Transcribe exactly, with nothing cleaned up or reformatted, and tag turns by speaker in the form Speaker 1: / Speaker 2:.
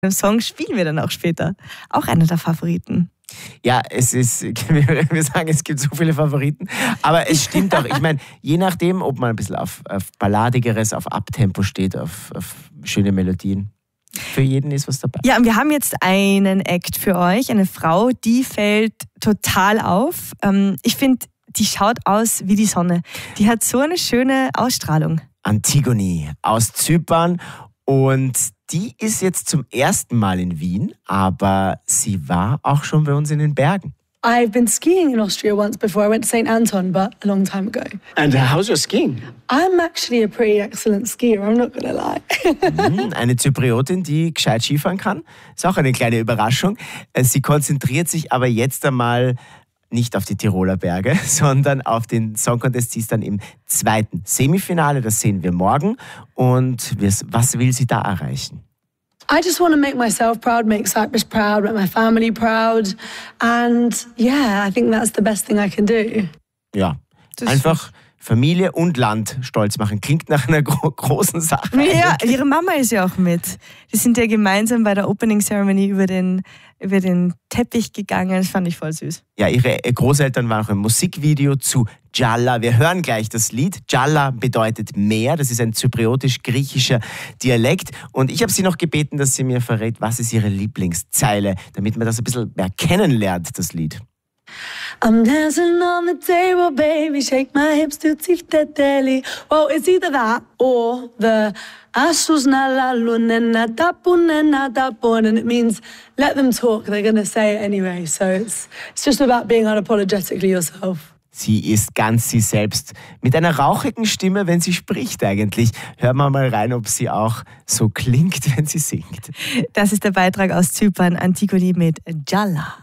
Speaker 1: Im Song spielen wir dann auch später. Auch einer der Favoriten.
Speaker 2: Ja, es ist, wir sagen, es gibt so viele Favoriten, aber es stimmt auch. Ich meine, je nachdem, ob man ein bisschen auf, auf Balladigeres, auf Abtempo steht, auf, auf schöne Melodien. Für jeden ist was dabei.
Speaker 1: Ja, und wir haben jetzt einen Act für euch, eine Frau, die fällt total auf. Ich finde, die schaut aus wie die Sonne. Die hat so eine schöne Ausstrahlung.
Speaker 2: Antigone aus Zypern. Und die ist jetzt zum ersten Mal in Wien, aber sie war auch schon bei uns in den Bergen.
Speaker 3: I've been skiing in Austria once before. I went to Saint Anton, but a long time ago.
Speaker 4: And how's your skiing?
Speaker 3: I'm actually a pretty excellent skier, I'm not gonna lie.
Speaker 2: Eine Zypriotin, die gescheit Skifahren kann. Ist auch eine kleine Überraschung. Sie konzentriert sich aber jetzt einmal nicht auf die Tiroler Berge, sondern auf den Song Contest. Sie ist dann im zweiten Semifinale, das sehen wir morgen. Und was will sie da erreichen?
Speaker 3: I just want to make myself proud, make Cyprus proud, make my family proud. And yeah, I think that's the best thing I can do.
Speaker 2: Ja, das einfach Familie und Land stolz machen. Klingt nach einer gro- großen Sache.
Speaker 1: Ja, ihre Mama ist ja auch mit. Die sind ja gemeinsam bei der Opening Ceremony über den, über den Teppich gegangen. Das fand ich voll süß.
Speaker 2: Ja, ihre Großeltern waren auch im Musikvideo zu Jalla. Wir hören gleich das Lied. Jalla bedeutet Meer. Das ist ein zypriotisch-griechischer Dialekt. Und ich habe sie noch gebeten, dass sie mir verrät, was ist ihre Lieblingszeile, damit man das ein bisschen mehr kennenlernt, das Lied.
Speaker 3: I'm dancing on the table, baby, shake my hips to tifteteli. Well, it's either that or the Asus na la lunena tapunena tapon, and it means let them talk, they're going to say it anyway. So it's, it's just about being unapologetically yourself.
Speaker 2: Sie ist ganz sie selbst. Mit einer rauchigen Stimme, wenn sie spricht eigentlich. Hören wir mal rein, ob sie auch so klingt, wenn sie singt.
Speaker 1: Das ist der Beitrag aus Zypern, Antigone mit Jalla.